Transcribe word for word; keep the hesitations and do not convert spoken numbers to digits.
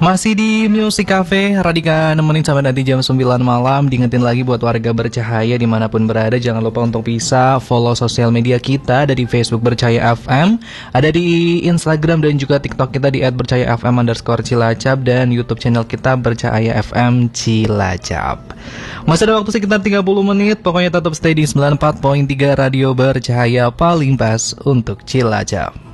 Masih di Music Cafe, Radika nemenin sampai nanti jam sembilan malam. Diingetin lagi buat warga Bercahaya dimanapun berada, jangan lupa untuk bisa follow sosial media kita. Ada di Facebook Bercahaya F M, ada di Instagram dan juga TikTok kita di et bercahaya f m underscore cilacap, dan YouTube channel kita Bercahaya F M Cilacap. Masih ada waktu sekitar tiga puluh menit, pokoknya tetap stay di sembilan puluh empat koma tiga Radio Bercahaya, paling pas untuk Cilacap.